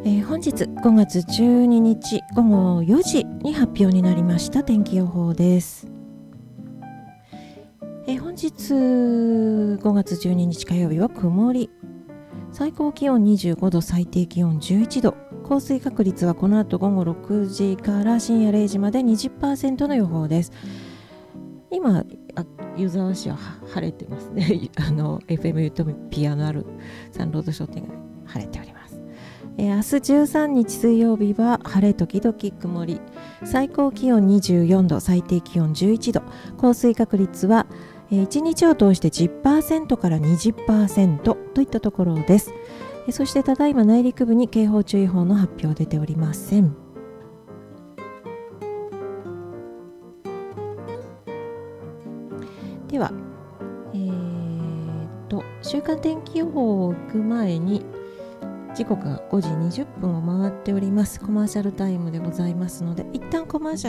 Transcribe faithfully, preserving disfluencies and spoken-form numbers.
えー、本日ごがつじゅうににちごごよじに発表になりました天気予報です。えー、本日ごがつじゅうににち火曜日は曇り、最高気温にじゅうごど、最低気温じゅういちど、降水確率はこの後午後ろくじから深夜れいじまで にじゅっパーセント の予報です。今湯沢市は晴れてますねあの エフエム ユートピアのあるサンロード商店街晴れております。えー、明日じゅうさんにち水曜日は晴れ時々曇り、最高気温にじゅうよんど、最低気温じゅういちど、降水確率は、えー、いちにちを通して じゅっパーセント から にじゅっパーセント といったところです。えー、そしてただいま内陸部に警報注意報の発表出ておりません。では、えー、と週間天気予報を行く前に、時刻がごじにじゅっぷんを回っております。コマーシャルタイムでございますので、一旦コマーシャル